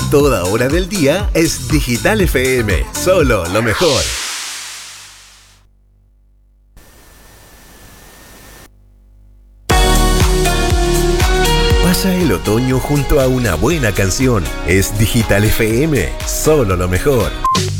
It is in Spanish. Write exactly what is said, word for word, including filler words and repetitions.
toda hora del día es Digital F M, solo lo mejor. Pasa el otoño junto a una buena canción. Es Digital F M, solo lo mejor.